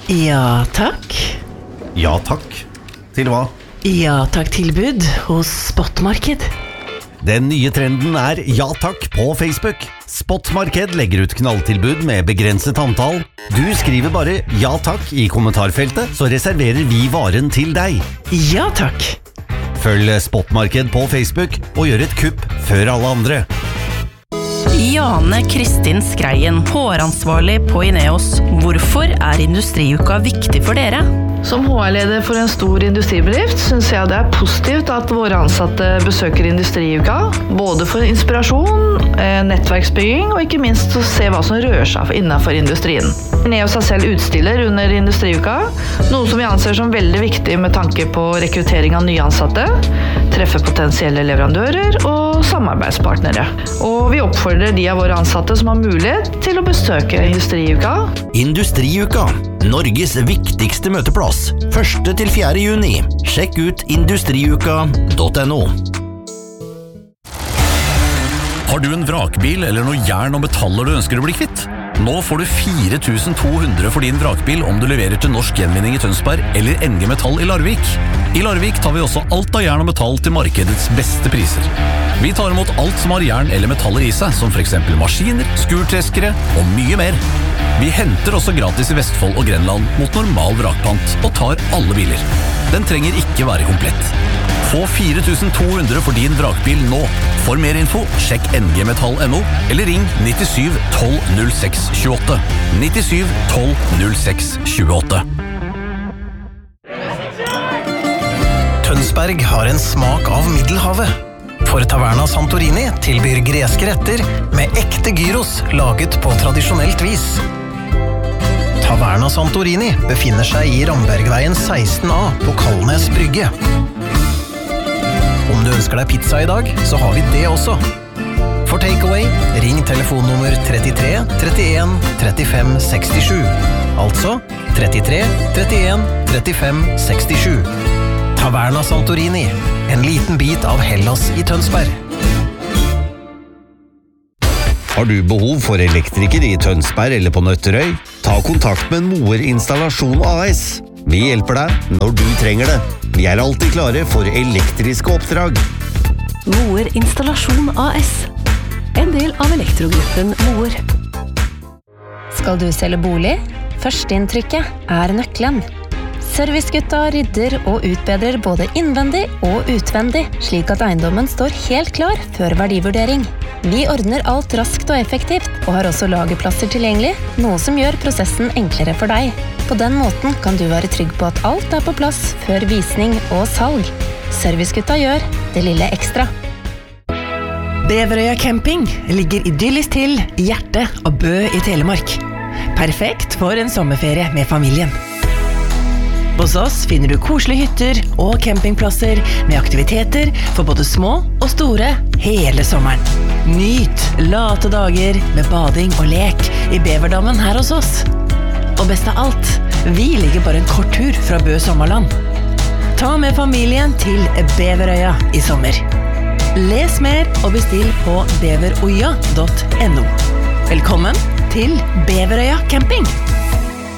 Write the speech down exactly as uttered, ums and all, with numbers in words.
Ja, takk. Ja, takk. Til hva? Ja, takk tilbud hos Spotmarked. Den nye trenden er ja takk på Facebook. Spotmarked legger ut knalltilbud med begrenset antall. Du skriver bare ja takk i kommentarfeltet, så reserverer vi varen til deg. Ja, takk. Følg Spotmarked på Facebook og gjør et kupp før alle andre. Jane Kristin Skreien, håransvarlig på Ineos. Hvorfor er industriuka viktig for dere? Som H R-leder for en stor industribedrift synes jeg det er positivt at våre ansatte besøker industriuka, både for inspirasjon, nettverksbygging og ikke minst å se hva som rører seg innenfor industrien. Ineos er selv utstiller under industriuka, noe som vi anser som veldig viktig med tanke på rekruttering av nye ansatte, treffe potensielle leverandører og samarbeidspartnere. Og vi oppfordrer de av våre ansatte som har mulighet til å besøke industriuka. Industriuka, Norges viktigste møteplass, første til fjerde juni. Sjekk ut industriuka punktum no. Har du en vrakbil eller noe jern og metaller du ønsker å bli kvitt? Nå får du fire tusen to hundre for din vrakbil om du leverer til Norsk Gjenvinning i Tønsberg eller N G Metall i Larvik. I Larvik tar vi også alt av jern og metall til markedets beste priser. Vi tar imot alt som har jern eller metaller i seg, som for eksempel maskiner, skurtreskere og mye mer. Vi henter også gratis i Vestfold og Grenland mot normal vrakpant og tar alle biler. Den trenger ikke være komplett. Få fire tusen to hundre for din vrakbil nå. For mer info, sjekk N G Metall punktum no eller ring nittisju tolv null seks tjueåtte. nittisju tolv null seks tjueåtte. Tønsberg har en smak av Middelhavet. For Taverna Santorini tilbyr greske retter med ekte gyros laget på tradisjonelt vis. Taverna Santorini befinner seg i Rambergveien seksten A på Kalnes Brygge. Om du ønsker deg pizza i dag, så har vi det også. For takeaway, ring telefonnummer trettitre trettien trettifem sekstisju. Altså trettitre trettien trettifem sekstisju. Taverna Santorini, en liten bit av Hellas i Tønsberg. Har du behov for elektriker i Tønsberg eller på Nøtterøy? Ta kontakt med Moer Installasjon A S. Vi hjelper deg når du trenger det. Vi er alltid klare for elektriske oppdrag. Moer Installasjon A S. En del av elektrogruppen Moer. Skal du selge bolig? Førsteinntrykket er nøkkelen. Servicegutta rydder og utbedrer både innvendig og utvendig, slik at eiendommen står helt klar før verdivurdering. Vi ordner alt raskt og effektivt, og har også lagerplasser tilgjengelig, noe som gjør prosessen enklere for deg. På den måten kan du være trygg på at alt er på plass før visning og salg. Servicegutta gjør det lille ekstra. Beverøya camping ligger idyllisk til i hjertet av Bø i Telemark. Perfekt for en sommerferie med familien. Hos oss finner du koselige hytter og campingplasser med aktiviteter for både små og store hele sommeren. Nyt late dager med bading og lek i Beverdammen her hos oss. Og best av alt, vi ligger bare en kort tur fra Bø Sommerland. Ta med familien til Beverøya i sommer. Les mer og bestill på beveroya punktum no. Velkommen til Beverøya camping!